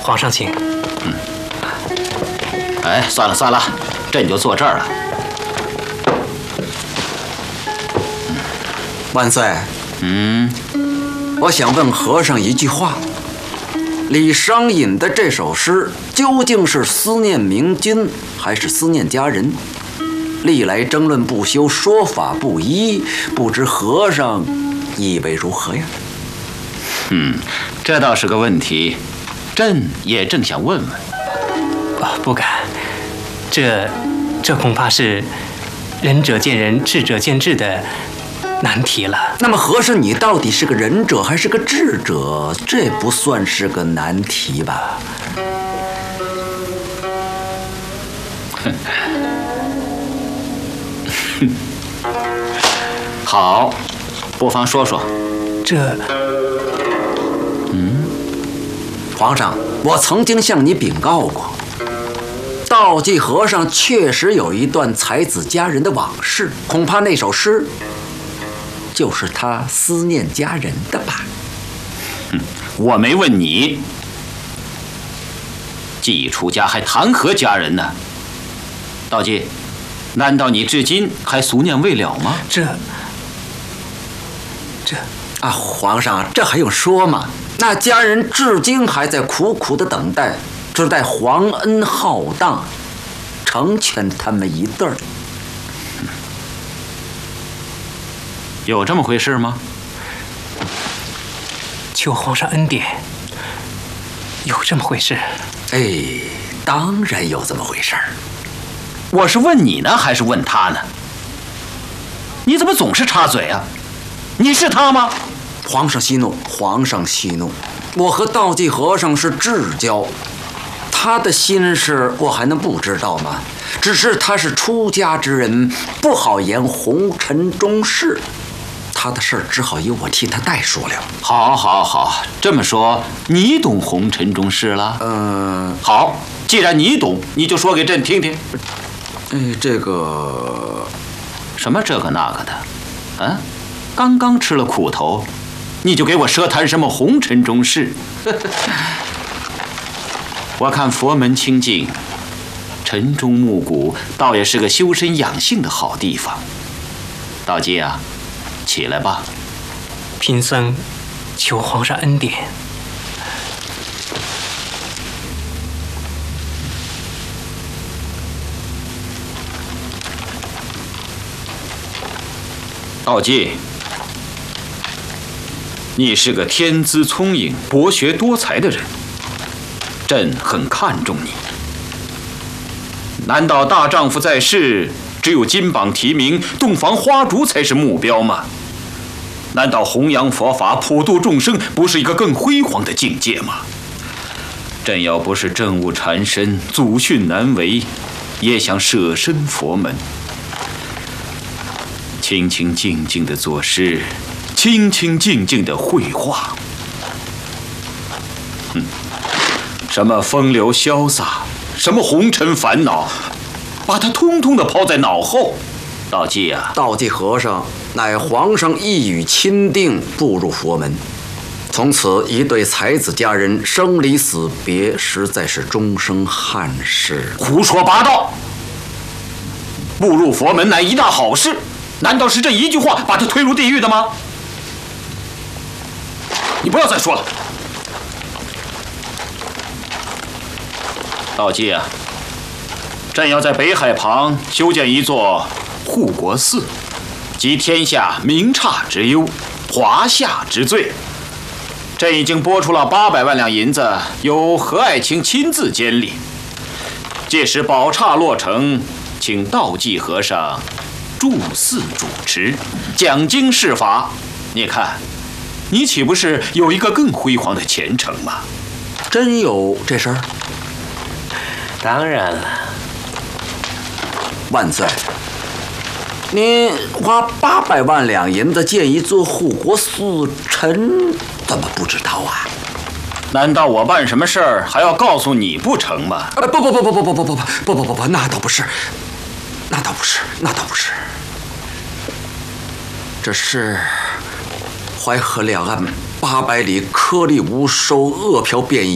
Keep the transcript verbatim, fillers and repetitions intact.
皇上请。 嗯。哎，算了算了，朕就坐这儿了。 万岁。 嗯。 我想问和尚一句话：李商隐的这首诗究竟是思念明君，还是思念家人？历来争论不休，说法不一，不知和尚以为如何呀？ 嗯，这倒是个问题，朕也正想问问。 啊，不敢，这这恐怕是仁者见仁，智者见智的难题了。 那么和尚，你到底是个仁者还是个智者？这不算是个难题吧？ 哼。好，不妨说说。 这， 嗯，皇上，我曾经向你禀告过，道济和尚确实有一段才子佳人的往事，恐怕那首诗就是他思念家人的吧。 哼，我没问你，既已出家，还谈何家人呢？道济，难道你至今还俗念未了吗？ 这，这啊，皇上，这还用说吗？那家人至今还在苦苦的等待，只待皇恩浩荡，成全他们一对儿。 有这么回事吗？ 求皇上恩典，有这么回事？ 哎，当然有这么回事儿。 我是问你呢，还是问他呢？你怎么总是插嘴啊？你是他吗？ 皇上息怒，皇上息怒。我和道济和尚是至交，他的心事我还能不知道吗？只是他是出家之人，不好言红尘中事，他的事儿只好由我替他代说了。 好，好，好，这么说你懂红尘中事了？ 嗯、呃， 好，既然你懂，你就说给朕听听。 哎，这个什么这个那个的，嗯、啊，刚刚吃了苦头，你就给我舌谈什么红尘中事？我看佛门清净，晨钟暮鼓，倒也是个修身养性的好地方。道济啊，起来吧。 贫僧求皇上恩典。 道济，你是个天资聪颖、博学多才的人，朕很看重你。难道大丈夫在世，只有金榜题名、洞房花烛才是目标吗？难道弘扬佛法、普度众生不是一个更辉煌的境界吗？朕要不是政务缠身、祖训难违，也想舍身佛门。清清静静的作诗，清清静静的绘画。嗯，什么风流潇洒，什么红尘烦恼，把它通通的抛在脑后。道济啊， 道济和尚乃皇上一语钦定，步入佛门，从此一对才子佳人生离死别，实在是终生憾事。 胡说八道！步入佛门乃一大好事。难道是这一句话把他推入地狱的吗？你不要再说了。道济啊，朕要在北海旁修建一座护国寺，集天下明刹之优，华夏之最。朕已经拨出了八百万两银子，由何爱卿亲自监理。届时宝刹落成，请道济和尚住寺主持，讲经释法。你看，你岂不是有一个更辉煌的前程吗？ 真有这事儿？ 当然了。 万岁！你花八百万两银子建一座护国寺，臣怎么不知道啊？ 难道我办什么事儿还要告诉你不成吗？ 啊，不不不不不不不不不不不不不，那倒不是，那倒不是，那倒不是。这是淮河两岸八百里颗粒无收，饿殍遍